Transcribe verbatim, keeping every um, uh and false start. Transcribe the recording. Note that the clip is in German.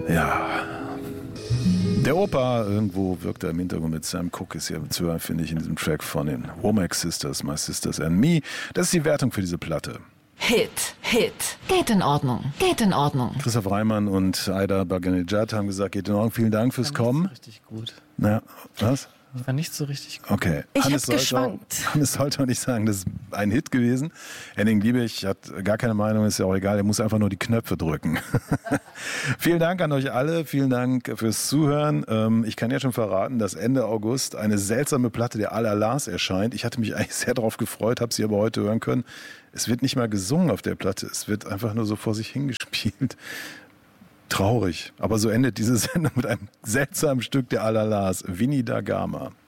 Ja. Der Opa irgendwo wirkt er im Hintergrund mit Sam Cooke, ist ja zu hören, finde ich, in diesem Track von den Womack Sisters, My Sisters and Me. Das ist die Wertung für diese Platte. Hit, Hit. Geht in Ordnung, geht in Ordnung. Christoph Reimann und Aida Baganejad haben gesagt, geht in Ordnung, vielen Dank fürs Kommen. Nicht so richtig gut. Na, was? Ich war nicht so richtig gut. Okay. Ich Hannes hab sollte auch, geschwankt. Hannes sollte auch nicht sagen, das ist ein Hit gewesen. Henning Liebig hat gar keine Meinung, ist ja auch egal, er muss einfach nur die Knöpfe drücken. Vielen Dank an euch alle, vielen Dank fürs Zuhören. Ähm, ich kann ja schon verraten, dass Ende August eine seltsame Platte der Al-Alas erscheint. Ich hatte mich eigentlich sehr darauf gefreut, habe sie aber heute hören können. Es wird nicht mal gesungen auf der Platte, es wird einfach nur so vor sich hingespielt. Traurig, aber so endet diese Sendung mit einem seltsamen Stück der Al-Alas, Winnie da Gama.